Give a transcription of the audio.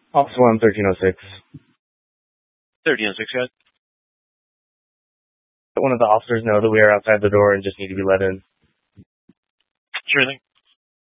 Officer 1, 1306. 1306, guys. Let one of the officers know that we are outside the door and just need to be let in. Sure thing.